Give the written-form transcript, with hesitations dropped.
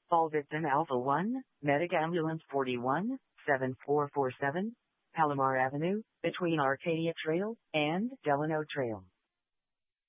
Fullerton Alpha 1, Medic Ambulance 41, 7447, Palomar Avenue, between Arcadia Trail and Delano Trail.